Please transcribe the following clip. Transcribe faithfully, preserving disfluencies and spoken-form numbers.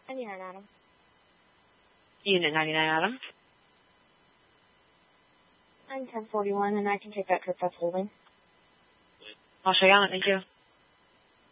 ninety-nine, Adam. Unit ninety-nine, Adam. I'm ten forty-one, and I can take that trip. That's holding. I'll show you on it. Thank you.